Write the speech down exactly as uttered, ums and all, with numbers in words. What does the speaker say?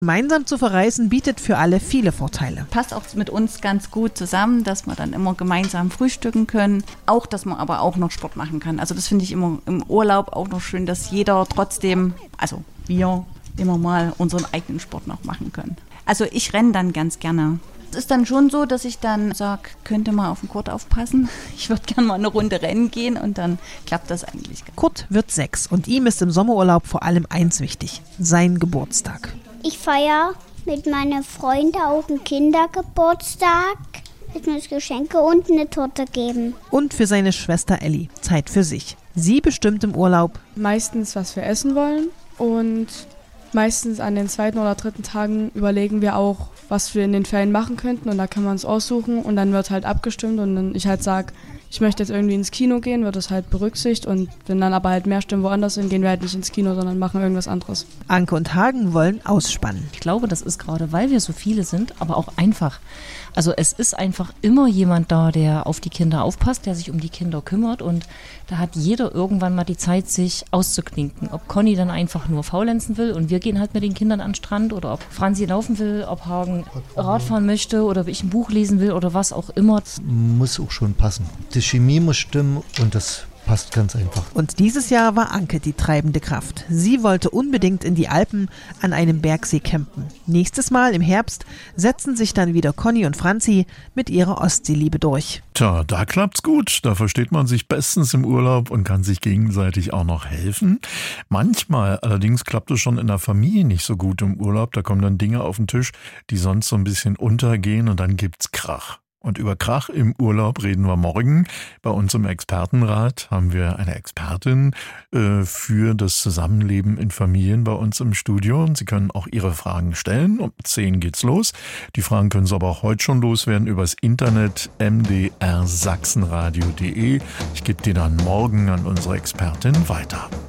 Gemeinsam zu verreisen bietet für alle viele Vorteile. Passt auch mit uns ganz gut zusammen, dass wir dann immer gemeinsam frühstücken können. Auch, dass man aber auch noch Sport machen kann. Also das finde ich immer im Urlaub auch noch schön, dass jeder trotzdem, also wir, immer mal unseren eigenen Sport noch machen können. Also ich renne dann ganz gerne. Es ist dann schon so, dass ich dann sage, könnte mal auf den Kurt aufpassen. Ich würde gerne mal eine Runde rennen gehen und dann klappt das eigentlich. Kurt wird sechs und ihm ist im Sommerurlaub vor allem eins wichtig, sein Geburtstag. Ich feiere mit meinen Freunden auch einen Kindergeburtstag. Es muss Geschenke und eine Torte geben. Und für seine Schwester Elli Zeit für sich. Sie bestimmt im Urlaub meistens, was wir essen wollen, und meistens an den zweiten oder dritten Tagen überlegen wir auch, was wir in den Ferien machen könnten, und da kann man es aussuchen und dann wird halt abgestimmt, und wenn ich halt sage, ich möchte jetzt irgendwie ins Kino gehen, wird das halt berücksichtigt, und wenn dann aber halt mehr Stimmen woanders sind, gehen wir halt nicht ins Kino, sondern machen irgendwas anderes. Anke und Hagen wollen ausspannen. Ich glaube, das ist gerade, weil wir so viele sind, aber auch einfach. Also es ist einfach immer jemand da, der auf die Kinder aufpasst, der sich um die Kinder kümmert, und da hat jeder irgendwann mal die Zeit, sich auszuklinken. Ob Conny dann einfach nur faulenzen will und wir gehen halt mit den Kindern an den Strand, oder ob Franzi laufen will, ob Hagen Radfahren möchte oder ob ich ein Buch lesen will oder was auch immer. Das muss auch schon passen. Die Chemie muss stimmen und das passt ganz einfach. Und dieses Jahr war Anke die treibende Kraft. Sie wollte unbedingt in die Alpen an einem Bergsee campen. Nächstes Mal im Herbst setzen sich dann wieder Conny und Franzi mit ihrer Ostseeliebe durch. Tja, da klappt's gut. Da versteht man sich bestens im Urlaub und kann sich gegenseitig auch noch helfen. Manchmal allerdings klappt es schon in der Familie nicht so gut im Urlaub. Da kommen dann Dinge auf den Tisch, die sonst so ein bisschen untergehen, und dann gibt's Krach. Und über Krach im Urlaub reden wir morgen. Bei uns im Expertenrat haben wir eine Expertin äh, für das Zusammenleben in Familien bei uns im Studio. Und Sie können auch Ihre Fragen stellen. Um zehn geht's los. Die Fragen können Sie aber auch heute schon loswerden übers Internet m d r sachsenradio punkt d e. Ich gebe die dann morgen an unsere Expertin weiter.